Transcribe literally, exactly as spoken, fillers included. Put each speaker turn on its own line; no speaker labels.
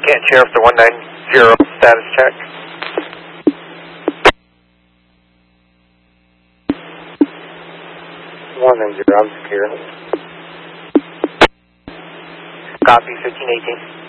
Canton Sheriff to one nine zero, status check. one nine zero, I'm secure. Copy, fifteen eighteen.